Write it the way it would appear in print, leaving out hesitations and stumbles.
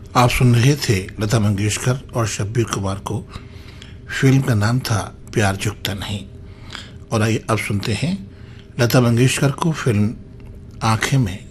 आप सुन रहे थे लता मंगेशकर और शब्बीर कुमार को। फिल्म का नाम था प्यार झुकता नहीं। और आइए अब सुनते हैं लता मंगेशकर को फिल्म आंखें में